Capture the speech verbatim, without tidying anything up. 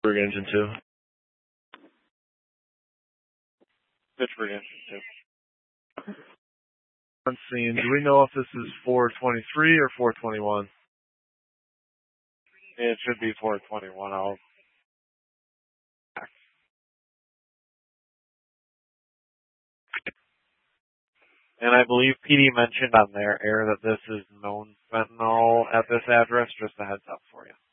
Engine two. Pittsburgh Engine two. Let's see. Do we know if this is four twenty-three or four twenty-one? It should be four twenty-one. I'll. And I believe P D mentioned on their air that this is known fentanyl at this address. Just a heads up for you.